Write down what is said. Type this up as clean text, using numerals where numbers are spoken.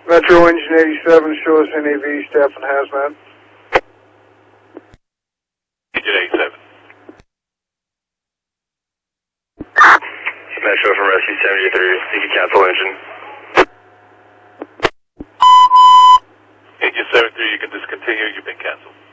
Metro Engine 87 shows NAV staff and hazmat. Engine 87. Metro from Rescue 73, you can cancel engine. Engine 73, you can discontinue, you've been canceled.